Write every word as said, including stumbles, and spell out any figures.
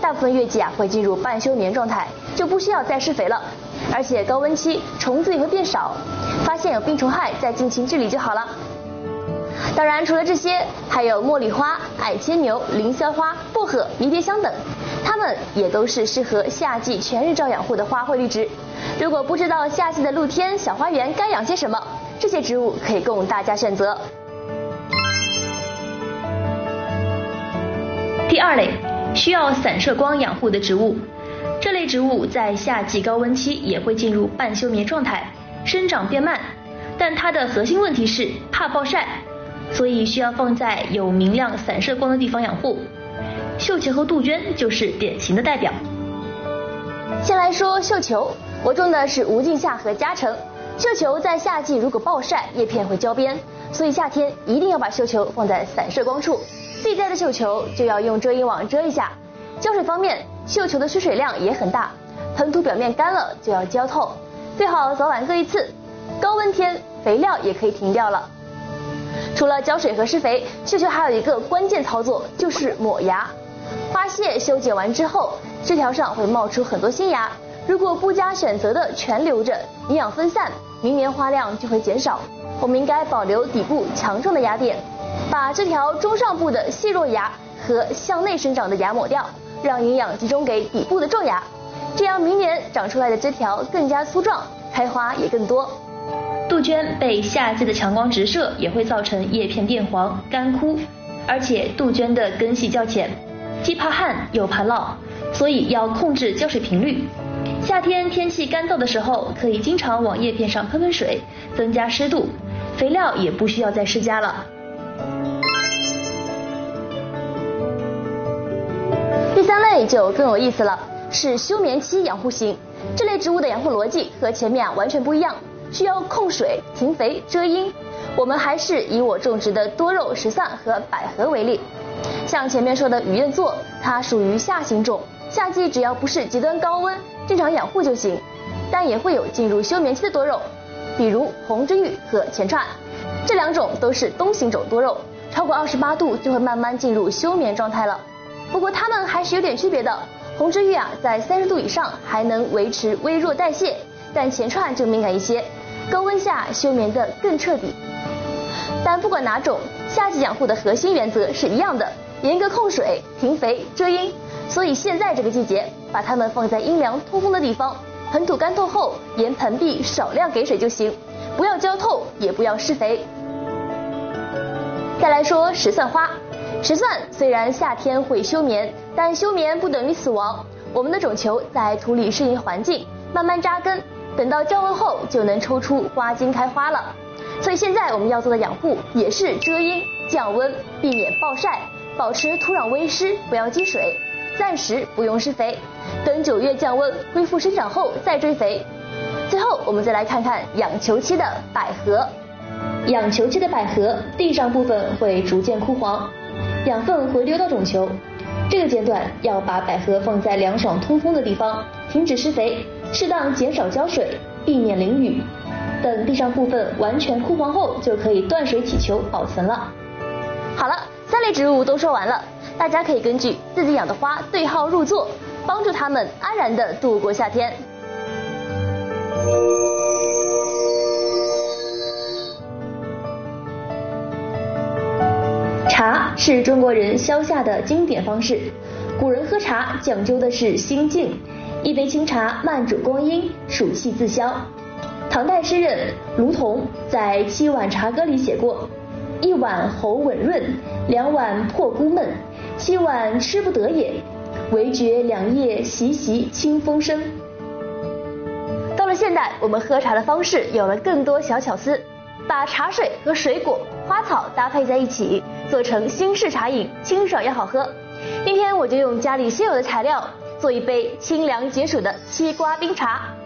大部分月季啊会进入半休眠状态，就不需要再施肥了。而且高温期虫子也会变少，发现有病虫害再进行治理就好了。当然，除了这些，还有茉莉花、矮牵牛、凌霄花、薄荷、迷迭香等，它们也都是适合夏季全日照养护的花卉绿植。如果不知道夏季的露天小花园该养些什么，这些植物可以供大家选择。第二类，需要散射光养护的植物。这类植物在夏季高温期也会进入半休眠状态，生长变慢，但它的核心问题是怕暴晒，所以需要放在有明亮散射光的地方养护。绣球和杜鹃就是典型的代表。先来说绣球，我种的是无尽夏和嘉诚。绣球在夏季如果暴晒，叶片会焦边，所以夏天一定要把绣球放在散射光处。自栽的绣球就要用遮阴网遮一下。浇水方面，绣球的需水量也很大，盆土表面干了就要浇透，最好早晚各一次。高温天肥料也可以停掉了。除了浇水和施肥，绣球还有一个关键操作，就是抹芽。花谢修剪完之后，枝条上会冒出很多新芽，如果不加选择的全留着，营养分散，明年花量就会减少。我们应该保留底部强壮的芽点，把枝条中上部的细弱芽和向内生长的芽抹掉，让营养集中给底部的重芽，这样明年长出来的枝条更加粗壮，开花也更多。杜鹃被夏季的强光直射也会造成叶片变黄干枯，而且杜鹃的根系较浅，既怕旱又怕涝，所以要控制浇水频率。夏天天气干燥的时候，可以经常往叶片上喷喷水，增加湿度，肥料也不需要再施加了。第三类就更有意思了，是休眠期养护型。这类植物的养护逻辑和前面啊完全不一样，需要控水、停肥、遮阴。我们还是以我种植的多肉、石蒜和百合为例。像前面说的雨燕座，它属于夏型种，夏季只要不是极端高温，正常养护就行。但也会有进入休眠期的多肉，比如红之玉和钱串，这两种都是冬型种多肉，超过二十八度就会慢慢进入休眠状态了。不过它们还是有点区别的，红之玉啊在三十度以上还能维持微弱代谢，但钱串就敏感一些，高温下休眠的更彻底。但不管哪种，夏季养护的核心原则是一样的，严格控水、停肥、遮阴。所以现在这个季节，把它们放在阴凉通风的地方，盆土干透后，沿盆壁少量给水就行，不要浇透，也不要施肥。再来说石蒜花，石蒜虽然夏天会休眠，但休眠不等于死亡。我们的种球在土里适应环境，慢慢扎根，等到降温后就能抽出花茎开花了。所以现在我们要做的养护也是遮阴、降温，避免暴晒，保持土壤微湿，不要积水，暂时不用施肥，等九月降温恢复生长后再追肥。最后我们再来看看养球期的百合。养球期的百合地上部分会逐渐枯黄，养分回流到种球，这个阶段要把百合放在凉爽通风的地方，停止施肥，适当减少浇水，避免淋雨。等地上部分完全枯黄后，就可以断水起球保存了。好了，三类植物都说完了，大家可以根据自己养的花对号入座，帮助它们安然地度过夏天。茶是中国人消夏的经典方式，古人喝茶讲究的是心静，一杯清茶慢煮光阴，暑气自消。唐代诗人卢仝在《七碗茶歌》里写过：一碗喉吻润，两碗破孤闷，七碗吃不得也，唯觉两叶习习清风生。到了现代，我们喝茶的方式有了更多小巧思，把茶水和水果、花草搭配在一起，做成新式茶饮，清爽又好喝。今天我就用家里现有的材料，做一杯清凉解暑的西瓜冰茶。